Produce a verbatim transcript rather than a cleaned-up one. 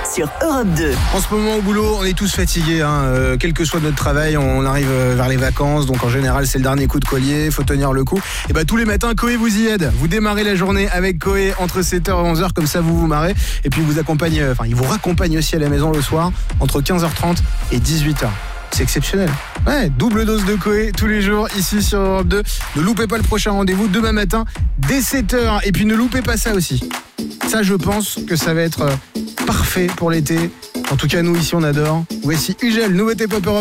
sur Europe deux. En ce moment au boulot, on est tous fatigués, hein. euh, quel que soit notre travail, on arrive vers les vacances, donc en général c'est le dernier coup de collier, faut tenir le coup. Et bah tous les matins, Coé vous y aide. Vous démarrez la journée avec Coé entre sept heures et onze heures, comme ça vous vous marrez. Et puis vous accompagne, enfin il vous raccompagne aussi à la maison le soir entre quinze heures trente et dix-huit heures. C'est exceptionnel. Ouais, double dose de Coé tous les jours ici sur Europe deux. Ne loupez pas le prochain rendez-vous demain matin dès sept heures. Et puis ne loupez pas ça aussi. Ça, je pense que ça va être parfait pour l'été. En tout cas, nous ici, on adore. Voici Ugel, nouveauté pop Europe.